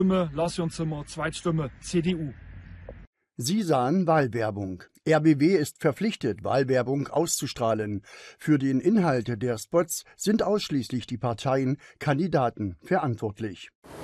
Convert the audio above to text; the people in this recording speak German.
Stimme Lars Jon Zimmer, Zweitstimme CDU. Sie sahen Wahlwerbung. RBW ist verpflichtet, Wahlwerbung auszustrahlen. Für den Inhalt der Spots sind ausschließlich die Parteien, Kandidaten verantwortlich.